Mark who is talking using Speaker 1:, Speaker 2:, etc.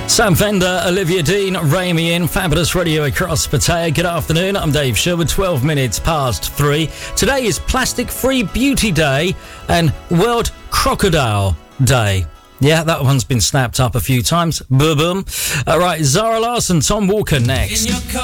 Speaker 1: Sam Fender, Olivia Dean, Rami in Fabulous Radio across Pattaya. Good afternoon, I'm Dave Sherwood, 12 minutes past 3. Today is Plastic Free Beauty Day and World Crocodile Day. Yeah, that one's been snapped up a few times. Boom, boom. All right, Zara Larsson, Tom Walker next.